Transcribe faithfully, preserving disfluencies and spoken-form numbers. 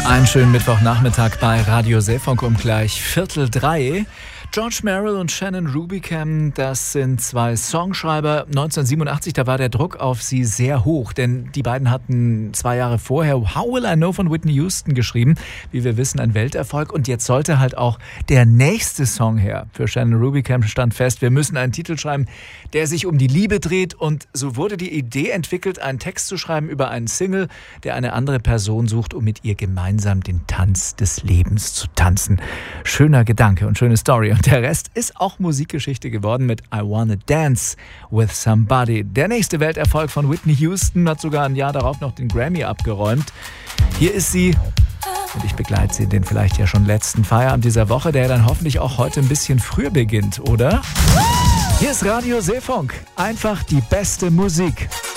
Einen schönen Mittwochnachmittag bei Radio Seefunk um gleich Viertel drei. George Merrill und Shannon Rubicam, das sind zwei Songschreiber. neunzehnhundertsiebenundachtzig, da war der Druck auf sie sehr hoch, denn die beiden hatten zwei Jahre vorher How Will I Know von Whitney Houston geschrieben. Wie wir wissen, ein Welterfolg. Und jetzt sollte halt auch der nächste Song her. Für Shannon Rubicam stand fest, wir müssen einen Titel schreiben, der sich um die Liebe dreht. Und so wurde die Idee entwickelt, einen Text zu schreiben über einen Single, der eine andere Person sucht, um mit ihr gemeinsam den Tanz des Lebens zu tanzen. Schöner Gedanke und schöne Story. Und der Rest ist auch Musikgeschichte geworden mit I Wanna Dance with Somebody. Der nächste Welterfolg von Whitney Houston hat sogar ein Jahr darauf noch den Grammy abgeräumt. Hier ist sie und ich begleite sie in den vielleicht ja schon letzten Feierabend dieser Woche, der dann hoffentlich auch heute ein bisschen früher beginnt, oder? Hier ist Radio Seefunk. Einfach die beste Musik.